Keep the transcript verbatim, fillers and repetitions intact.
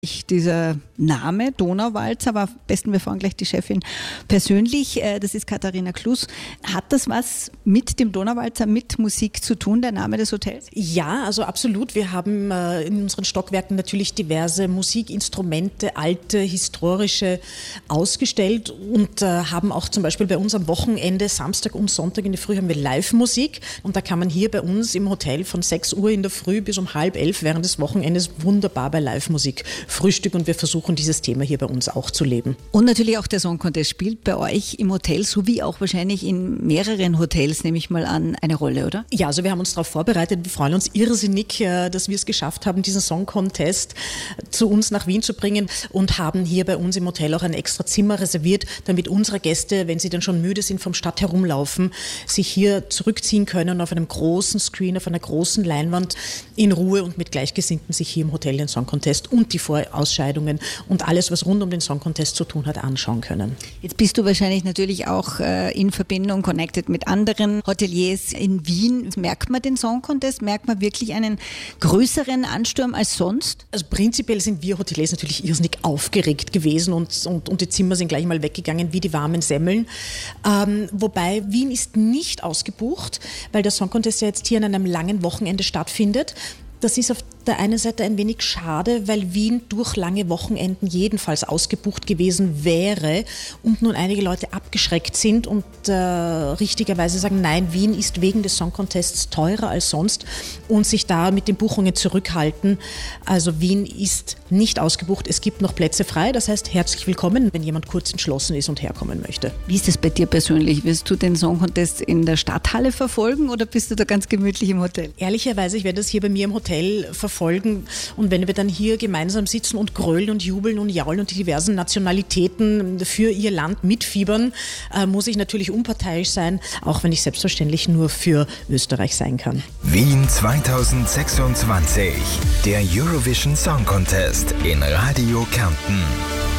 Ich, dieser Name Donauwalzer, aber am besten wir fragen gleich die Chefin persönlich, das ist Katharina Klus. Hat das was mit dem Donauwalzer, mit Musik zu tun, der Name des Hotels? Ja, also absolut. Wir haben äh, in unseren Stockwerken natürlich diverse Musikinstrumente, alte, historische ausgestellt und äh, haben auch zum Beispiel bei uns am Wochenende, Samstag und Sonntag in der Früh haben wir Live-Musik und da kann man hier bei uns im Hotel von sechs Uhr in der Früh bis um halb elf während des Wochenendes wunderbar bei Live-Musik Frühstück und wir versuchen dieses Thema hier bei uns auch zu leben. Und natürlich auch der Song Contest spielt bei euch im Hotel sowie auch wahrscheinlich in mehreren Hotels, nehme ich mal an, eine Rolle, oder? Ja, also wir haben uns darauf vorbereitet. Wir freuen uns irrsinnig, dass wir es geschafft haben, diesen Song Contest zu uns nach Wien zu bringen und haben hier bei uns im Hotel auch ein extra Zimmer reserviert, damit unsere Gäste, wenn sie dann schon müde sind vom Stadt herumlaufen, sich hier zurückziehen können und auf einem großen Screen, auf einer großen Leinwand in Ruhe und mit Gleichgesinnten sich hier im Hotel den Song Contest und die Vorausscheidungen und alles, was rund um den Song Contest zu tun hat, anschauen können. Jetzt bist du wahrscheinlich natürlich auch äh, in Verbindung, connected mit anderen Hoteliers in Wien. Merkt man den Song Contest? Merkt man wirklich einen größeren Ansturm als sonst? Also prinzipiell sind wir Hoteliers natürlich irrsinnig aufgeregt gewesen und, und, und die Zimmer sind gleich mal weggegangen wie die warmen Semmeln. Ähm, wobei Wien ist nicht ausgebucht, weil der Song Contest ja jetzt hier an einem langen Wochenende stattfindet. Das ist auf der einen Seite ein wenig schade, weil Wien durch lange Wochenenden jedenfalls ausgebucht gewesen wäre und nun einige Leute abgeschreckt sind und äh, richtigerweise sagen, nein, Wien ist wegen des Song Contests teurer als sonst und sich da mit den Buchungen zurückhalten. Also Wien ist nicht ausgebucht, es gibt noch Plätze frei, das heißt herzlich willkommen, wenn jemand kurz entschlossen ist und herkommen möchte. Wie ist das bei dir persönlich? Wirst du den Song Contest in der Stadthalle verfolgen oder bist du da ganz gemütlich im Hotel? Ehrlicherweise, ich werde das hier bei mir im Hotel verfolgen und wenn wir dann hier gemeinsam sitzen und grölen und jubeln und jaulen und die diversen Nationalitäten für ihr Land mitfiebern, äh, muss ich natürlich unparteiisch sein, auch wenn ich selbstverständlich nur für Österreich sein kann. Wien zweitausendsechsundzwanzig, der Eurovision Song Contest in Radio Kärnten.